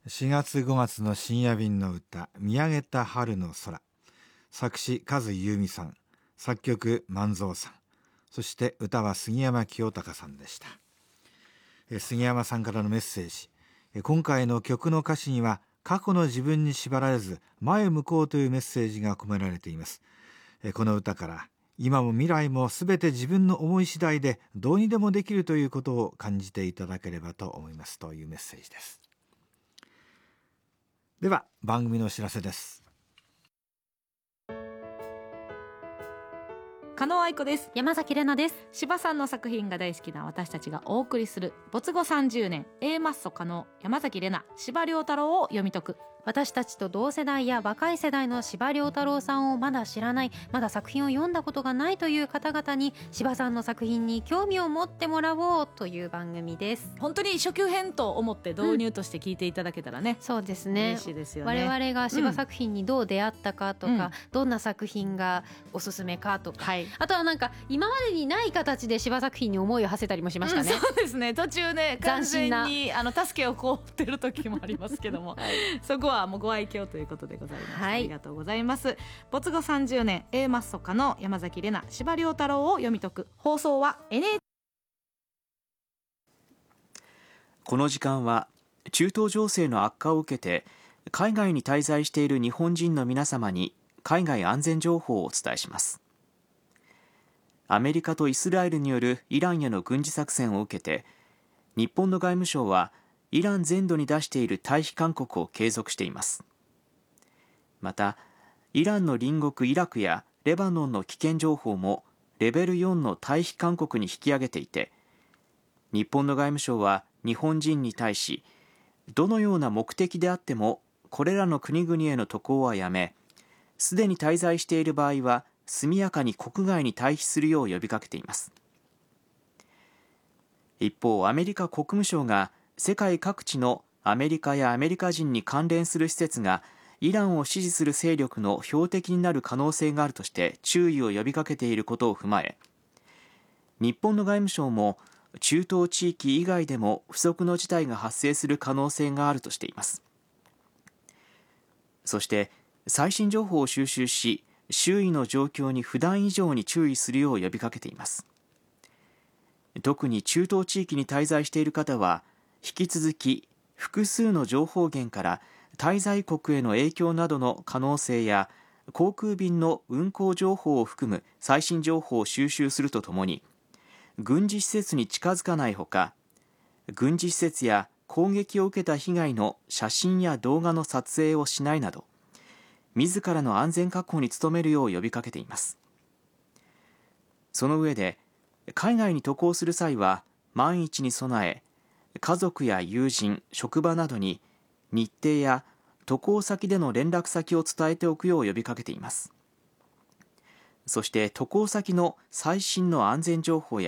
4月5月の深夜便の歌、見上げた春の空。作詞和優美さん、作曲万蔵さん、そして歌は杉山清隆さんでした。杉山さんからのメッセージ。今回の曲の歌詞には、過去の自分に縛られず前を向こうというメッセージが込められています。この歌から今も未来もすべて自分の思い次第でどうにでもできるということを感じていただければと思いますというメッセージです。では番組のお知らせです。 加納愛子です。 山崎怜奈です。 柴さんの作品が大好きな私たちがお送りする没後30年 A マッソ加納山崎怜奈司馬遼太郎を読み解く。 私たちと同世代や若い世代の司馬遼太郎さんをまだ知らない、まだ作品を読んだことがないという方々に司馬さんの作品に興味を持ってもらおうという番組です。 本当に初級編と思って導入として聞いていただけたらね、 そうですね、 嬉しいですよね。 我々が司馬作品にどう出会ったかとか、どんな作品がおすすめかとか、あとはなんか今までにない形で司馬作品に思いを馳せたりもしましたね。 そうですね、途中ね完全に助けを請ってる時もありますけども、そこはもうご愛嬌ということでございます、ありがとうございます。没後30年 A マッソ加納山崎怜奈司馬遼太郎を読み解く。放送は NHK。 この時間は中東情勢の悪化を受けて海外に滞在している日本人の皆様に海外安全情報をお伝えします。アメリカとイスラエルによるイランへの軍事作戦を受けて、日本の外務省はイラン全土に出している退避勧告を継続しています。また、イランの隣国イラクやレバノンの危険情報もレベル4の退避勧告に引き上げていて、日本の外務省は日本人に対し、どのような目的であってもこれらの国々への渡航はやめ、すでに滞在している場合は速やかに国外に退避するよう呼びかけています。一方、アメリカ国務省が世界各地のアメリカやアメリカ人に関連する施設がイランを支持する勢力の標的になる可能性があるとして注意を呼びかけていることを踏まえ、日本の外務省も中東地域以外でも不測の事態が発生する可能性があるとしています。そして最新情報を収集し、周囲の状況に普段以上に注意するよう呼びかけています。特に中東地域に滞在している方は、引き続き複数の情報源から滞在国への影響などの可能性や航空便の運航情報を含む最新情報を収集するとともに、軍事施設に近づかないほか、軍事施設や攻撃を受けた被害の写真や動画の撮影をしないなど、自らの安全確保に努めるよう呼びかけています。その上で、海外に渡航する際は万一に備え、家族や友人、職場などに日程や渡航先での連絡先を伝えておくよう呼びかけています。そして渡航先の最新の安全情報や